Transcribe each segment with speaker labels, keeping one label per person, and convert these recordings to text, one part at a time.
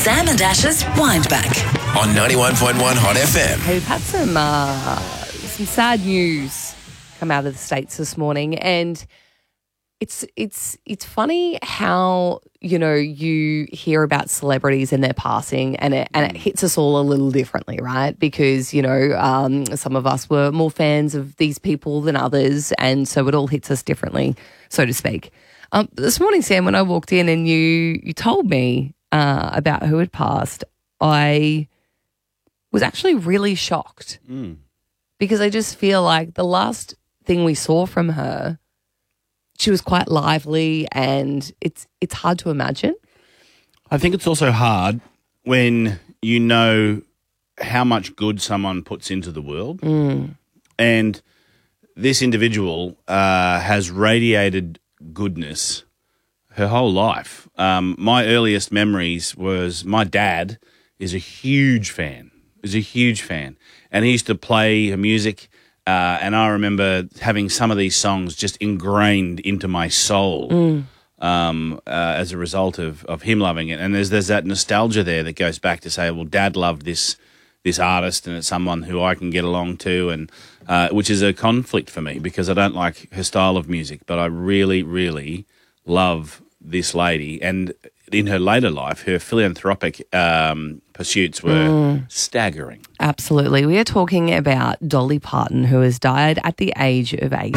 Speaker 1: Sam and Ash's Windback
Speaker 2: on 91.1 Hot FM.
Speaker 3: Hey, we've had some sad news come out of the States this morning, and it's funny how, you know, you hear about celebrities and their passing, and it hits us all a little differently, right? Because, you know, some of us were more fans of these people than others, and so it all hits us differently, so to speak. This morning, Sam, when I walked in and you told me about who had passed, I was actually really shocked because I just feel like the last thing we saw from her, she was quite lively, and it's hard to imagine.
Speaker 4: I think it's also hard when you know how much good someone puts into the world. And this individual has radiated goodness her whole life. My earliest memories was my dad is a huge fan. And he used to play her music, and I remember having some of these songs just ingrained into my soul as a result of him loving it. And there's that nostalgia there that goes back to say, well, Dad loved this artist, and it's someone who I can get along to, and which is a conflict for me because I don't like her style of music, but I really, really love this lady. And in her later life, her philanthropic pursuits were staggering.
Speaker 3: Absolutely. We are talking about Dolly Parton, who has died at the age of 80.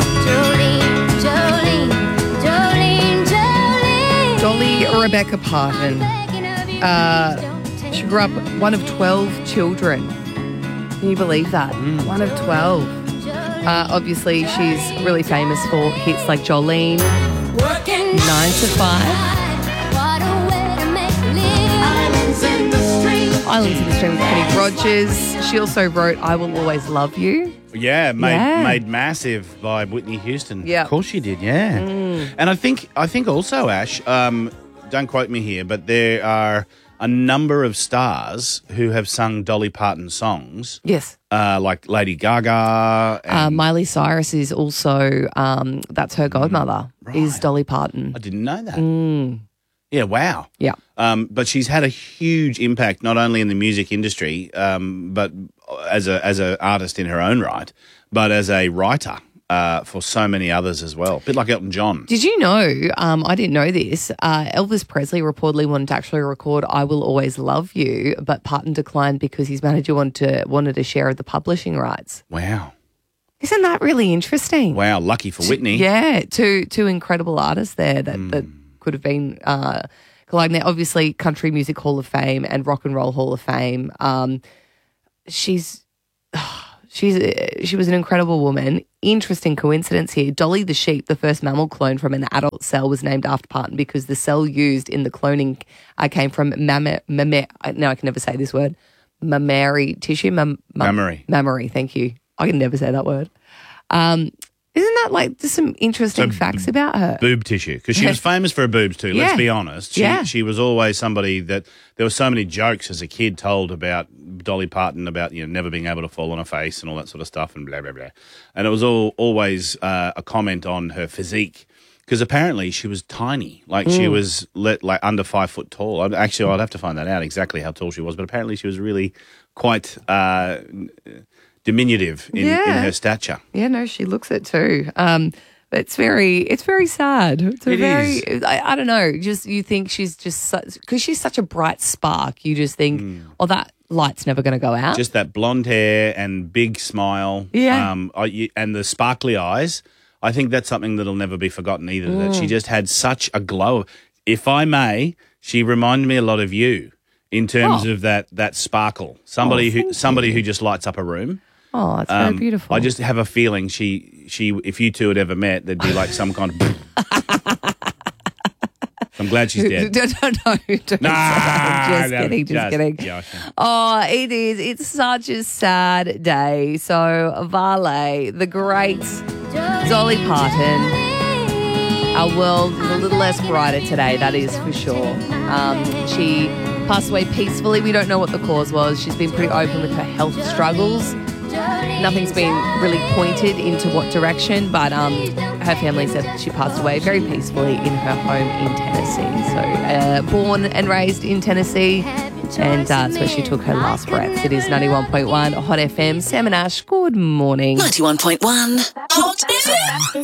Speaker 3: Dolly Rebecca Parton. She grew up one of 12 children. Can you believe that? One of 12. Obviously, she's really famous for hits like Jolene, 9 to 5. Islands in the Stream with Kenny Rogers. She also wrote I Will Always Love You.
Speaker 4: Yeah, made massive by Whitney Houston.
Speaker 3: Yeah.
Speaker 4: Of course she did, yeah. And I think also, Ash, don't quote me here, but there are a number of stars who have sung Dolly Parton songs.
Speaker 3: Yes.
Speaker 4: Like Lady Gaga. And
Speaker 3: Miley Cyrus is also, that's her godmother, is Dolly Parton.
Speaker 4: I didn't know that. Yeah, wow.
Speaker 3: Yeah.
Speaker 4: But she's had a huge impact not only in the music industry, but as a artist in her own right, but as a writer for so many others as well. A bit like Elton John.
Speaker 3: Did you know, I didn't know this, Elvis Presley reportedly wanted to actually record I Will Always Love You, but Parton declined because his manager wanted a share of the publishing rights.
Speaker 4: Wow.
Speaker 3: Isn't that really interesting?
Speaker 4: Wow, lucky for Whitney.
Speaker 3: Yeah, two incredible artists there that could have been colliding there. Obviously, Country Music Hall of Fame and Rock and Roll Hall of Fame. She was an incredible woman. Interesting coincidence here. Dolly the sheep, the first mammal clone from an adult cell, was named after Parton because the cell used in the cloning came from I can never say this word. Mammary tissue. Mammary. Thank you. I can never say that word. Isn't that like just some interesting facts about her?
Speaker 4: Boob tissue, because she was famous for her boobs too, let's be honest. She was always somebody that there were so many jokes as a kid told about Dolly Parton about, you know, never being able to fall on her face and all that sort of stuff and blah, blah, blah. And it was always a comment on her physique because apparently she was tiny. Like she was under 5 foot tall. I'd have to find that out exactly how tall she was, but apparently she was really quite diminutive in her stature.
Speaker 3: Yeah, no, she looks it too. It's very sad. I don't know. Just you think she's just because she's such a bright spark. You just think, oh, that light's never going to go out.
Speaker 4: Just that blonde hair and big smile.
Speaker 3: Yeah.
Speaker 4: And the sparkly eyes. I think that's something that'll never be forgotten either. That she just had such a glow. If I may, she reminded me a lot of you in terms of that sparkle. Somebody who just lights up a room.
Speaker 3: Oh, it's very beautiful.
Speaker 4: I just have a feeling she if you two had ever met, there'd be like some kind of. I'm glad she's dead.
Speaker 3: Don't just kidding.
Speaker 4: Joshing.
Speaker 3: Oh, it is. It's such a sad day. So, Vale, the great Dolly Parton, our world is a little less brighter today, that is for sure. She passed away peacefully. We don't know what the cause was. She's been pretty open with her health struggles. Nothing's been really pointed into what direction, but her family said that she passed away very peacefully in her home in Tennessee. So born and raised in Tennessee, and that's where she took her last breaths. It is 91.1 Hot FM. Sam and Ash, good morning.
Speaker 1: 91.1 Hot FM.